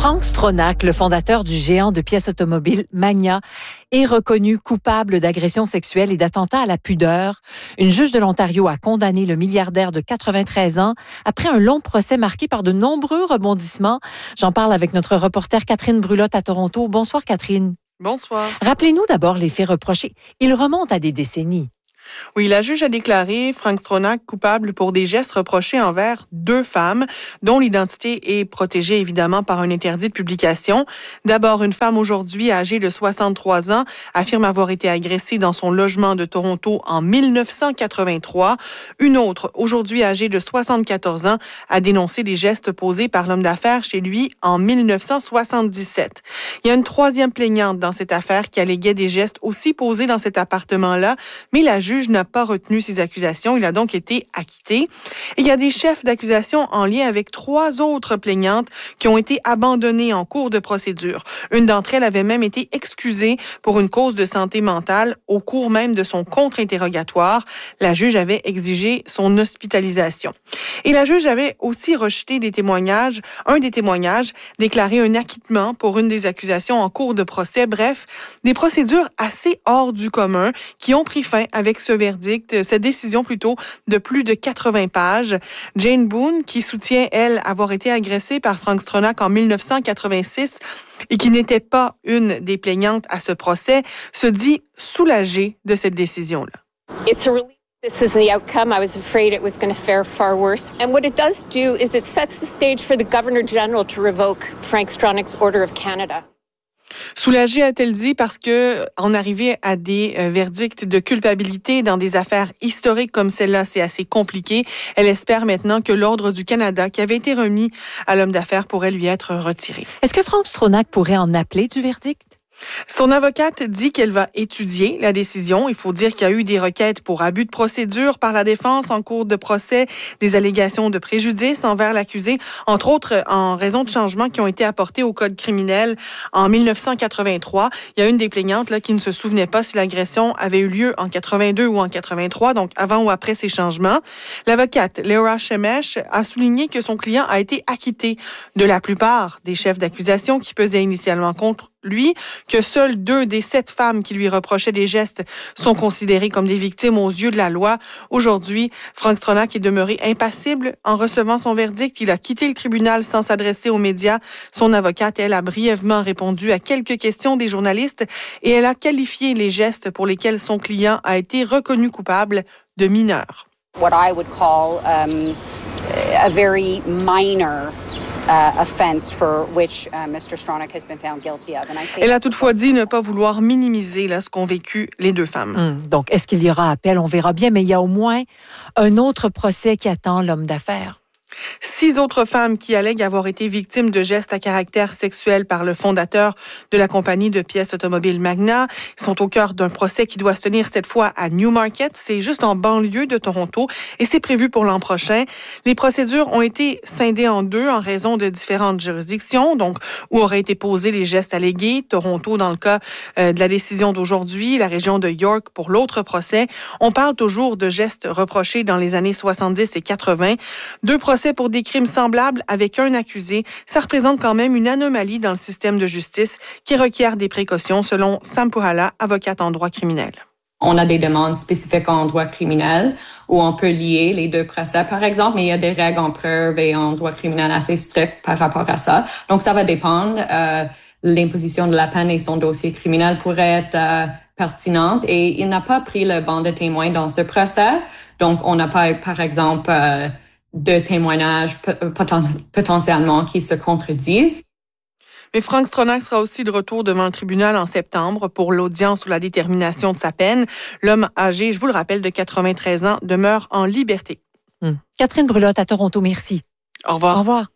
Frank Stronach, le fondateur du géant de pièces automobiles Magna, est reconnu coupable d'agression sexuelle et d'attentat à la pudeur. Une juge de l'Ontario a condamné le milliardaire de 93 ans après un long procès marqué par de nombreux rebondissements. J'en parle avec notre reporter Catherine Brulotte à Toronto. Bonsoir Catherine. Bonsoir. Rappelez-nous d'abord les faits reprochés. Ils remontent à des décennies. Oui, la juge a déclaré Frank Stronach coupable pour des gestes reprochés envers 2 femmes, dont l'identité est protégée évidemment par un interdit de publication. D'abord, une femme aujourd'hui âgée de 63 ans affirme avoir été agressée dans son logement de Toronto en 1983. Une autre, aujourd'hui âgée de 74 ans, a dénoncé des gestes posés par l'homme d'affaires chez lui en 1977. Il y a une 3e plaignante dans cette affaire qui alléguait des gestes aussi posés dans cet appartement-là, mais la juge n'a pas retenu ces accusations. Il a donc été acquitté. Et il y a des chefs d'accusation en lien avec 3 autres plaignantes qui ont été abandonnées en cours de procédure. Une d'entre elles avait même été excusée pour une cause de santé mentale au cours même de son contre-interrogatoire. La juge avait exigé son hospitalisation. Et la juge avait aussi rejeté un des témoignages, déclaré un acquittement pour une des accusations en cours de procès. Bref, des procédures assez hors du commun qui ont pris fin avec cette décision plutôt de plus de 80 pages. Jane Boone, qui soutient, elle, avoir été agressée par Frank Stronach en 1986 et qui n'était pas une des plaignantes à ce procès, se dit soulagée de cette décision-là. It's a relief. This is the outcome. I was afraid it was going to fare far worse. And what it does do is it sets the stage for the Governor General to revoke Frank Stronach's Order of Canada. Soulagée, a-t-elle dit, parce que en arriver à des verdicts de culpabilité dans des affaires historiques comme celle-là, c'est assez compliqué. Elle espère maintenant que l'Ordre du Canada, qui avait été remis à l'homme d'affaires, pourrait lui être retiré. Est-ce que Frank Stronach pourrait en appeler du verdict? Son avocate dit qu'elle va étudier la décision. Il faut dire qu'il y a eu des requêtes pour abus de procédure par la défense en cours de procès, des allégations de préjudice envers l'accusé, entre autres en raison de changements qui ont été apportés au code criminel en 1983. Il y a une des plaignantes là, qui ne se souvenait pas si l'agression avait eu lieu en 82 ou en 83, donc avant ou après ces changements. L'avocate Laura Shemesh a souligné que son client a été acquitté de la plupart des chefs d'accusation qui pesaient initialement contre lui, que seules 2 des 7 femmes qui lui reprochaient des gestes sont considérées comme des victimes aux yeux de la loi. Aujourd'hui, Frank Stronach est demeuré impassible en recevant son verdict. Il a quitté le tribunal sans s'adresser aux médias. Son avocate, elle, a brièvement répondu à quelques questions des journalistes et elle a qualifié les gestes pour lesquels son client a été reconnu coupable de mineur. What I would call a very minor offense for which Mr. Stronach has been found guilty of. Elle a toutefois dit ne pas vouloir minimiser ce qu'ont vécu les 2 femmes. Donc, est-ce qu'il y aura appel? On verra bien, mais il y a au moins un autre procès qui attend l'homme d'affaires. 6 autres femmes qui allèguent avoir été victimes de gestes à caractère sexuel par le fondateur de la compagnie de pièces automobiles Magna sont au cœur d'un procès qui doit se tenir cette fois à Newmarket. C'est juste en banlieue de Toronto et c'est prévu pour l'an prochain. Les procédures ont été scindées en 2 en raison de différentes juridictions, donc où auraient été posés les gestes allégués. Toronto dans le cas de la décision d'aujourd'hui, la région de York pour l'autre procès. On parle toujours de gestes reprochés dans les années 70 et 80. 2 procès pour des crimes semblables avec un accusé, ça représente quand même une anomalie dans le système de justice qui requiert des précautions, selon Sam Puhala, avocate en droit criminel. On a des demandes spécifiques en droit criminel où on peut lier les 2 procès, par exemple, mais il y a des règles en preuve et en droit criminel assez strictes par rapport à ça. Donc, ça va dépendre. L'imposition de la peine et son dossier criminel pourrait être pertinente et il n'a pas pris le banc de témoins dans ce procès. Donc, on n'a pas, par exemple, de témoignages potentiellement qui se contredisent. Mais Frank Stronach sera aussi de retour devant le tribunal en septembre pour l'audience ou la détermination de sa peine. L'homme âgé, je vous le rappelle, de 93 ans, demeure en liberté. Catherine Brulotte à Toronto, merci. Au revoir. Au revoir.